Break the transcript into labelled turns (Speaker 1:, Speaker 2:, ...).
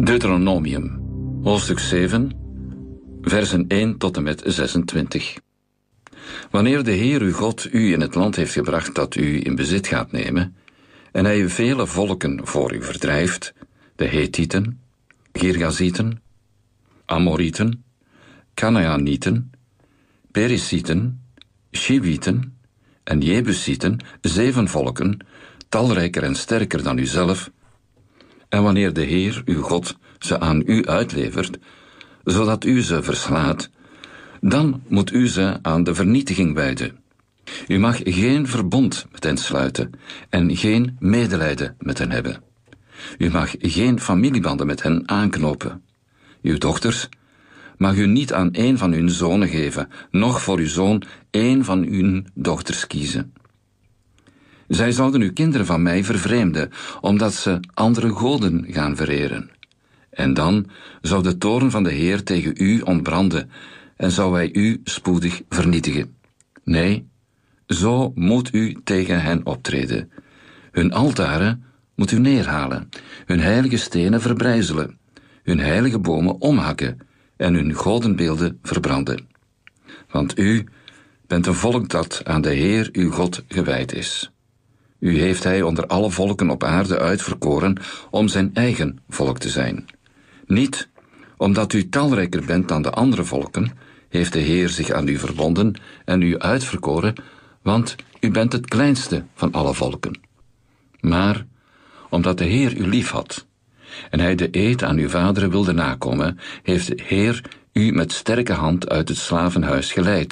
Speaker 1: Deuteronomium, hoofdstuk 7, versen 1 tot en met 26. Wanneer de Heer uw God u in het land heeft gebracht dat u in bezit gaat nemen, en hij u vele volken voor u verdrijft, de Hethieten, Girgazieten, Amorieten, Kanaanieten, Perisieten, Chiwieten en Jebusieten, 7 volken, talrijker en sterker dan uzelf, en wanneer de Heer, uw God, ze aan u uitlevert, zodat u ze verslaat, dan moet u ze aan de vernietiging wijden. U mag geen verbond met hen sluiten en geen medelijden met hen hebben. U mag geen familiebanden met hen aanknopen. Uw dochters mag u niet aan een van hun zonen geven, noch voor uw zoon een van hun dochters kiezen. Zij zouden uw kinderen van mij vervreemden, omdat ze andere goden gaan vereren. En dan zou de toorn van de Heer tegen u ontbranden en zou hij u spoedig vernietigen. Nee, zo moet u tegen hen optreden. Hun altaren moet u neerhalen, hun heilige stenen verbrijzelen, hun heilige bomen omhakken en hun godenbeelden verbranden. Want u bent een volk dat aan de Heer uw God gewijd is. U heeft hij onder alle volken op aarde uitverkoren om zijn eigen volk te zijn. Niet omdat u talrijker bent dan de andere volken, heeft de Heer zich aan u verbonden en u uitverkoren, want u bent het kleinste van alle volken. Maar omdat de Heer u lief had en hij de eed aan uw vaderen wilde nakomen, heeft de Heer u met sterke hand uit het slavenhuis geleid